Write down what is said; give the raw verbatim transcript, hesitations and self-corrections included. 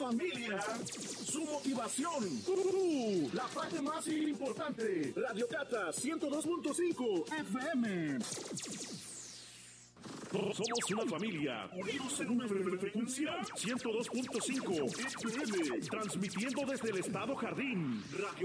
familia, su motivación, uh, la parte más importante. Radio Cata ciento dos punto cinco F M. Somos una familia, unidos en una frecuencia ciento dos punto cinco F M, transmitiendo desde el Estado Jardín. Radio